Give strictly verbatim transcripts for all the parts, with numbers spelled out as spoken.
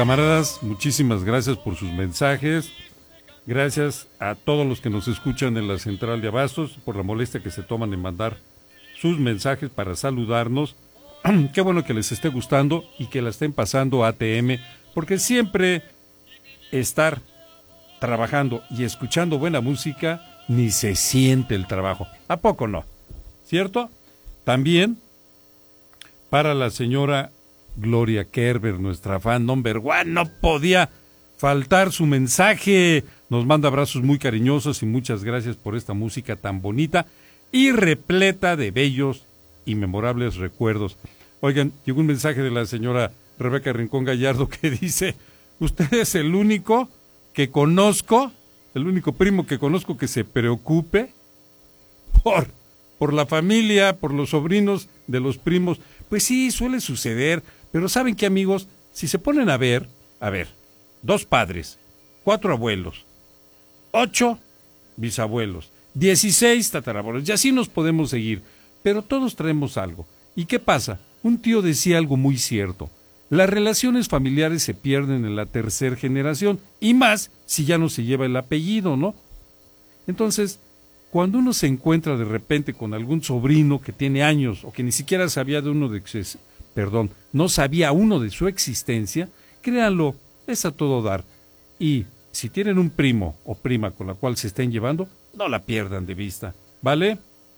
Camaradas, muchísimas gracias por sus mensajes. Gracias a todos los que nos escuchan en la central de Abastos por la molestia que se toman en mandar sus mensajes para saludarnos. Qué bueno que les esté gustando y que la estén pasando A T M, porque siempre estar trabajando y escuchando buena música ni se siente el trabajo. ¿A poco no? ¿Cierto? También para la señora Gloria Kerber, nuestra fan number one, no podía faltar su mensaje. Nos manda abrazos muy cariñosos y muchas gracias por esta música tan bonita y repleta de bellos y memorables recuerdos. Oigan, llegó un mensaje de la señora Rebeca Rincón Gallardo que dice: usted es el único que conozco, el único primo que conozco que se preocupe por, por la familia, por los sobrinos de los primos. Pues sí, suele suceder, pero ¿saben qué, amigos? Si se ponen a ver, a ver, dos padres, cuatro abuelos, ocho bisabuelos, dieciséis tatarabuelos, y así nos podemos seguir, pero todos traemos algo. ¿Y qué pasa? Un tío decía algo muy cierto: las relaciones familiares se pierden en la tercera generación, y más si ya no se lleva el apellido, ¿no? Entonces, cuando uno se encuentra de repente con algún sobrino que tiene años, o que ni siquiera sabía de uno de perdón, no sabía uno de su existencia, créanlo, es a todo dar. Y si tienen un primo o prima con la cual se estén llevando, no la pierdan de vista, ¿vale?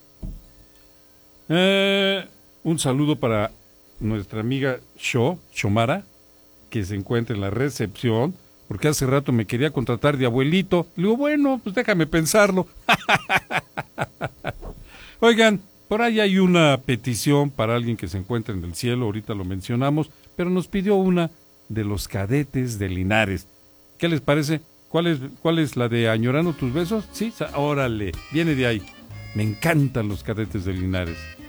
Eh, un saludo para nuestra amiga Sho, Shomara, que se encuentra en la recepción, porque hace rato me quería contratar de abuelito. Le digo, bueno, pues déjame pensarlo. Oigan, por ahí hay una petición para alguien que se encuentra en el cielo, ahorita lo mencionamos, pero nos pidió una de los Cadetes de Linares. ¿Qué les parece? ¿Cuál es, cuál es la de Añorando tus besos? Sí, órale, viene de ahí. Me encantan los Cadetes de Linares.